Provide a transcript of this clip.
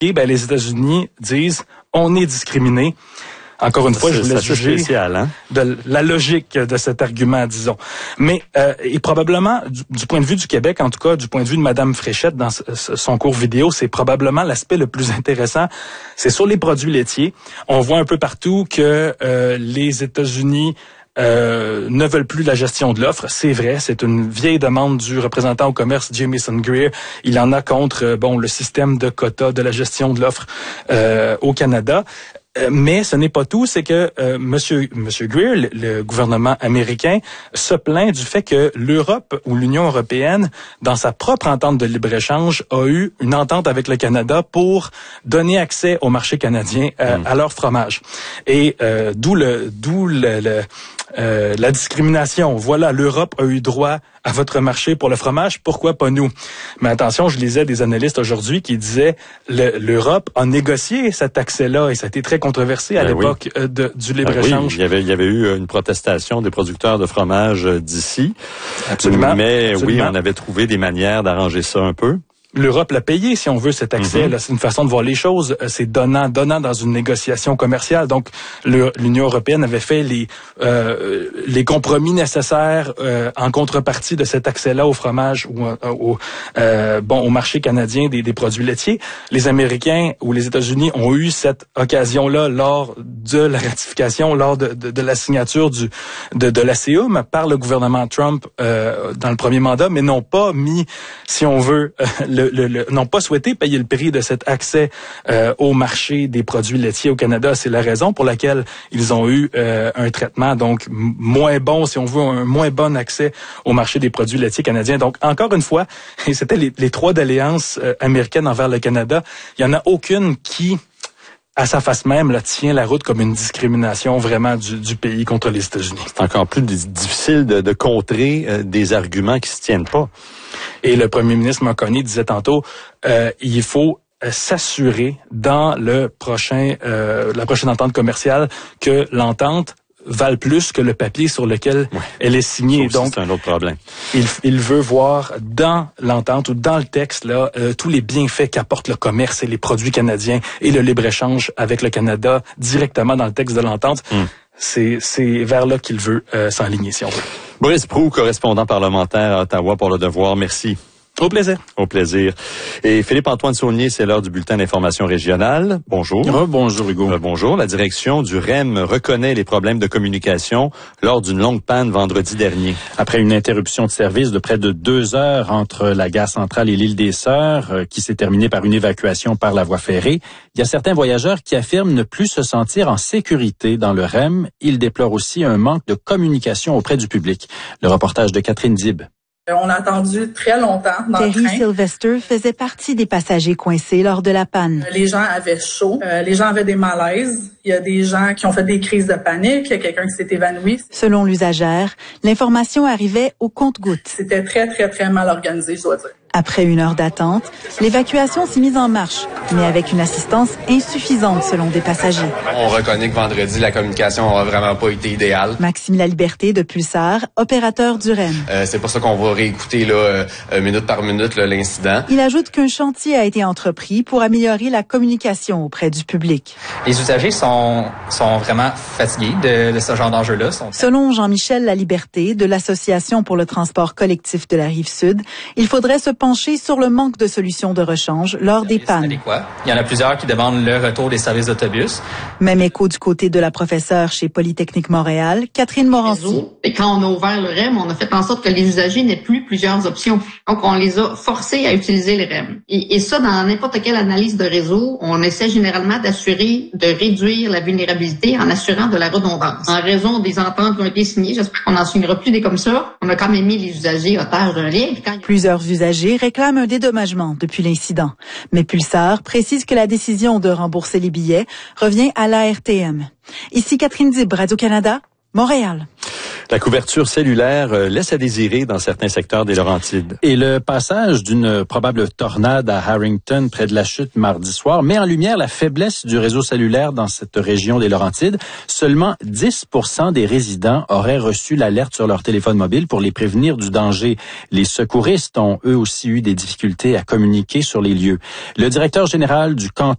ben, les États-Unis disent on est discriminé. Encore une fois, je vous laisse juger de la logique de cet argument, disons. Mais et probablement, du point de vue du Québec, en tout cas, du point de vue de Madame Fréchette dans son cours vidéo, c'est probablement l'aspect le plus intéressant. C'est sur les produits laitiers. On voit un peu partout que les États-Unis ne veulent plus la gestion de l'offre. C'est vrai, c'est une vieille demande du représentant au commerce Jamieson Greer. Il en a contre le système de quotas de la gestion de l'offre au Canada. Mais ce n'est pas tout, c'est que Monsieur Greer, le gouvernement américain, se plaint du fait que l'Europe ou l'Union européenne, dans sa propre entente de libre-échange, a eu une entente avec le Canada pour donner accès au marché canadien à leur fromage. Et d'où la discrimination. Voilà, l'Europe a eu droit à votre marché pour le fromage, pourquoi pas nous? Mais attention, je lisais des analystes aujourd'hui qui disaient l'Europe a négocié cet accès-là et ça a été très controversé à l'époque du libre-échange. Oui, il y avait eu une protestation des producteurs de fromage d'ici. Absolument. Mais oui, on avait trouvé des manières d'arranger ça un peu. L'Europe l'a payé, si on veut, cet accès. Là, c'est une façon de voir les choses. C'est donnant dans une négociation commerciale. Donc, l'Union européenne avait fait les compromis nécessaires en contrepartie de cet accès-là au fromage ou au marché canadien des produits laitiers. Les Américains ou les États-Unis ont eu cette occasion-là lors de la ratification, lors de la signature de l'ACEUM par le gouvernement Trump dans le premier mandat, mais n'ont pas mis, si on veut, n'ont pas souhaité payer le prix de cet accès au marché des produits laitiers au Canada. C'est la raison pour laquelle ils ont eu un traitement donc moins bon, si on veut, un moins bon accès au marché des produits laitiers canadiens. Donc, encore une fois, et c'était les trois alliances américaines envers le Canada, il n'y en a aucune qui, à sa face même, là, tient la route comme une discrimination vraiment du pays contre les États-Unis. C'est encore plus difficile de contrer des arguments qui se tiennent pas. Et le premier ministre Marconi disait tantôt, il faut s'assurer dans la prochaine entente commerciale que l'entente vale plus que le papier sur lequel elle est signée. Donc, c'est un autre problème. Il veut voir dans l'entente ou dans le texte là tous les bienfaits qu'apporte le commerce et les produits canadiens et le libre-échange avec le Canada directement dans le texte de l'entente. C'est vers là qu'il veut s'enligner, si on veut. Boris Proulx, correspondant parlementaire à Ottawa pour Le Devoir. Merci. Au plaisir. Au plaisir. Et Philippe-Antoine Saulnier, c'est l'heure du bulletin d'information régionale. Bonjour. Bonjour Hugo. Bonjour. La direction du REM reconnaît les problèmes de communication lors d'une longue panne vendredi dernier. Après une interruption de service de près de 2 heures entre la gare centrale et l'île des Sœurs, qui s'est terminée par une évacuation par la voie ferrée, il y a certains voyageurs qui affirment ne plus se sentir en sécurité dans le REM. Ils déplorent aussi un manque de communication auprès du public. Le reportage de Catherine Dib. On a attendu très longtemps dans le train. Terry Sylvester faisait partie des passagers coincés lors de la panne. Les gens avaient chaud, les gens avaient des malaises. Il y a des gens qui ont fait des crises de panique, il y a quelqu'un qui s'est évanoui. Selon l'usagère, l'information arrivait au compte-gouttes. C'était très, très, très mal organisé, je dois dire. Après 1 heure d'attente, l'évacuation s'est mise en marche, mais avec une assistance insuffisante selon des passagers. On reconnaît que vendredi, la communication n'aura vraiment pas été idéale. Maxime Laliberté de Pulsar, opérateur du REM. C'est pour ça qu'on va réécouter minute par minute l'incident. Il ajoute qu'un chantier a été entrepris pour améliorer la communication auprès du public. Les usagers sont vraiment fatigués de ce genre d'enjeu-là. Selon Jean-Michel Laliberté de l'Association pour le transport collectif de la Rive-Sud, il faudrait se pencher sur le manque de solutions de rechange lors des pannes. Il y en a plusieurs qui demandent le retour des services d'autobus. Même écho du côté de la professeure chez Polytechnique Montréal, Catherine Morancy. Et quand on a ouvert le REM, on a fait en sorte que les usagers n'aient plus plusieurs options. Donc, on les a forcés à utiliser le REM. Et ça, dans n'importe quelle analyse de réseau, on essaie généralement de réduire la vulnérabilité en assurant de la redondance. En raison des ententes qui ont été signées, j'espère qu'on n'en signera plus des comme ça. On a quand même mis les usagers otages d'un lien. Plusieurs usagers réclament un dédommagement depuis l'incident. Mais Pulsar précise que la décision de rembourser les billets revient à l'ARTM. Ici Catherine Dib, Radio-Canada, Montréal. La couverture cellulaire laisse à désirer dans certains secteurs des Laurentides. Et le passage d'une probable tornade à Harrington près de la Chute mardi soir met en lumière la faiblesse du réseau cellulaire dans cette région des Laurentides. Seulement 10% des résidents auraient reçu l'alerte sur leur téléphone mobile pour les prévenir du danger. Les secouristes ont eux aussi eu des difficultés à communiquer sur les lieux. Le directeur général du canton